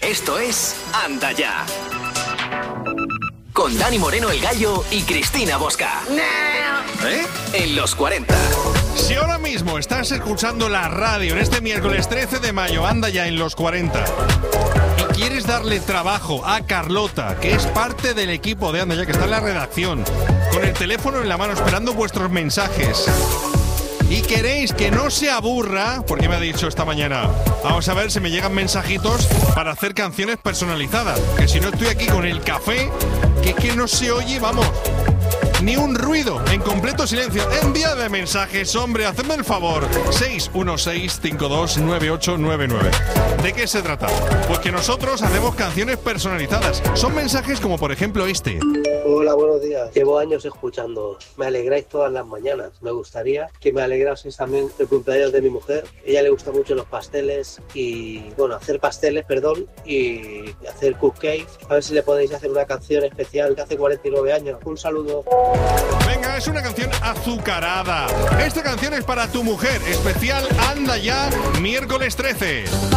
Esto es Anda Ya. Con Dani Moreno el Gallo y Cristina Bosca. En los 40. Si ahora mismo estás escuchando la radio en este miércoles 13 de mayo, Anda Ya en los 40, y quieres darle trabajo a Carlota, que es parte del equipo de Anda Ya, que está en la redacción, con el teléfono en la mano esperando vuestros mensajes, y queréis que no se aburra, porque me ha dicho esta mañana, vamos a ver si me llegan mensajitos para hacer canciones personalizadas, que si no estoy aquí con el café, que es que no se oye, vamos, ni un ruido, en completo silencio. Envía de mensajes, hombre, hacedme el favor. 616529899. ¿De qué se trata? Pues que nosotros hacemos canciones personalizadas. Son mensajes como por ejemplo este. Hola, buenos días. Llevo años escuchando. Me alegráis todas las mañanas. Me gustaría que me alegraseis también el cumpleaños de mi mujer. A ella le gustan mucho los pasteles y, bueno, hacer pasteles, y hacer cupcakes. A ver si le podéis hacer una canción especial de hace 49 años. Un saludo. Venga, es una canción azucarada. Esta canción es para tu mujer. Especial Anda Ya, miércoles 13.